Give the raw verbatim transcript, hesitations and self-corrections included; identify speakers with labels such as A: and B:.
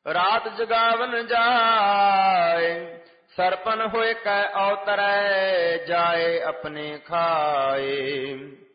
A: रात जगावन जाए, सरपन होए कै अवतरै, जाए अपने खाए।